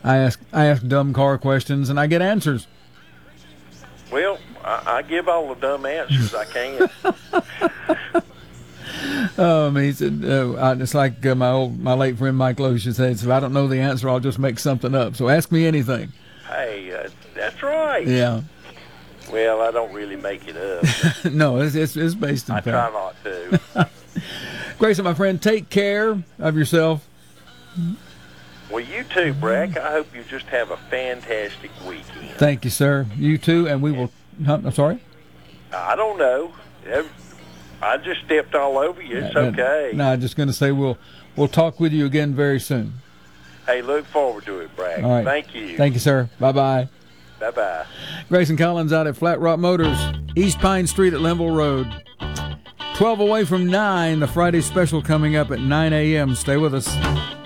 I ask dumb car questions and I get answers. Well, I give all the dumb answers I can. He said, it's like my late friend Mike Loesch said, if I don't know the answer, I'll just make something up. So ask me anything. Hey, that's right. Yeah. Well, I don't really make it up. No, it's based in fact. I try not to. Grayson, my friend, take care of yourself. Well, you too, Brack. I hope you just have a fantastic weekend. Thank you, sir. You too, and we will... I'm sorry? I don't know. I just stepped all over you. It's okay. No, I'm just going to say we'll talk with you again very soon. Hey, look forward to it, Brack. All right. Thank you. Thank you, sir. Bye-bye. Bye-bye. Grayson Collins out at Flat Rock Motors, East Pine Street at Linville Road. 12 away from 9, the Friday special coming up at 9 a.m. Stay with us.